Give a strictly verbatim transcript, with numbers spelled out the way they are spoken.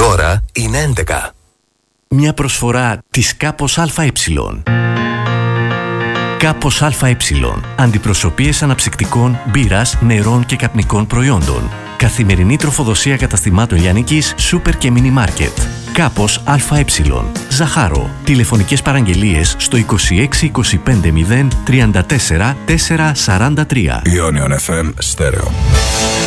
ώρα είναι έντεκα. Μια προσφορά της Κάπος ΑΕ. Κάπος ΑΕ. Αντιπροσωπείες αναψυκτικών, μπύρας, νερών και καπνικών προϊόντων. Καθημερινή τροφοδοσία καταστημάτων λιανικής, σούπερ και μίνι μάρκετ. Κάπος ΑΕ. Ζαχάρο. Τηλεφωνικές παραγγελίες στο είκοσι έξι είκοσι πέντε μηδέν τριάντα τέσσερα τετρακόσια σαράντα τρία. Ionion εφ εμ Stereo.